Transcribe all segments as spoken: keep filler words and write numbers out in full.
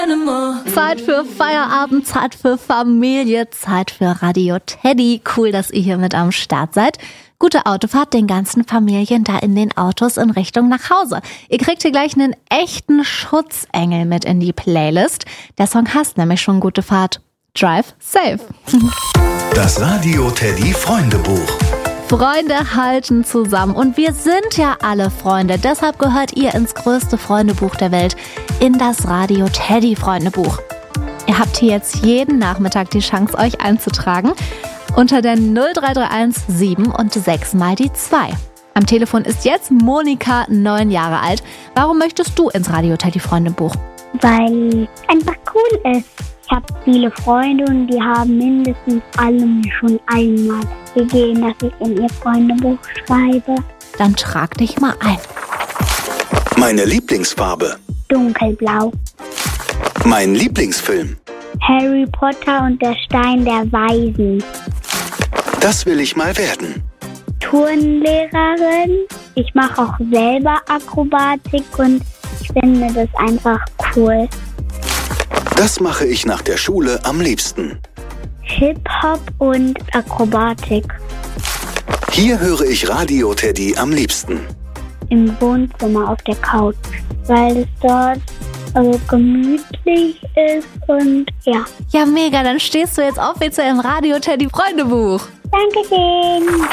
Zeit für Feierabend, Zeit für Familie, Zeit für Radio Teddy. Cool, dass ihr hier mit am Start seid. Gute Autofahrt den ganzen Familien da in den Autos in Richtung nach Hause. Ihr kriegt hier gleich einen echten Schutzengel mit in die Playlist. Der Song heißt nämlich schon Gute Fahrt. Drive safe. Das Radio Teddy Freundebuch. Freunde halten zusammen und wir sind ja alle Freunde. Deshalb gehört ihr ins größte Freundebuch der Welt, in das Radio Teddy Freundebuch. Ihr habt hier jetzt jeden Nachmittag die Chance, euch einzutragen unter der null drei drei eins sieben und sechs mal die zwei. Am Telefon ist jetzt Monika, neun Jahre alt. Warum möchtest du ins Radio Teddy Freundebuch? Weil es einfach cool ist. Ich habe viele Freunde und die haben mindestens alle mir schon einmal gegeben, dass ich in ihr Freundebuch schreibe. Dann trag dich mal ein. Meine Lieblingsfarbe. Dunkelblau. Mein Lieblingsfilm. Harry Potter und der Stein der Weisen. Das will ich mal werden. Turnlehrerin. Ich mache auch selber Akrobatik und ich finde das einfach cool. Das mache ich nach der Schule am liebsten. Hip-Hop und Akrobatik. Hier höre ich Radio Teddy am liebsten. Im Wohnzimmer auf der Couch, weil es dort also gemütlich ist und ja. Ja, mega, dann stehst du jetzt offiziell im Radio Teddy Freundebuch. Dankeschön.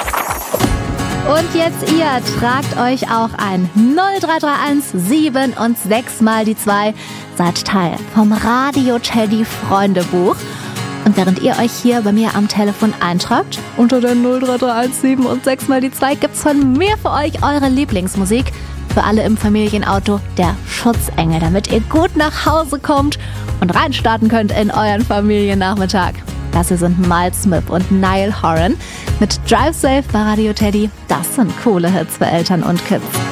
Und jetzt ihr, tragt euch auch ein. null drei drei eins sieben und sechs mal die zwei. Seid Teil vom Radio Teddy Freundebuch. Und während ihr euch hier bei mir am Telefon eintragt, unter der null drei drei eins sieben und sechs mal die zwei, gibt's von mir für euch eure Lieblingsmusik. Für alle im Familienauto der Schutzengel, damit ihr gut nach Hause kommt und reinstarten könnt in euren Familiennachmittag. Das hier sind Miles Smith und Niall Horan mit Drive Safe bei Radio Teddy. Das sind coole Hits für Eltern und Kids.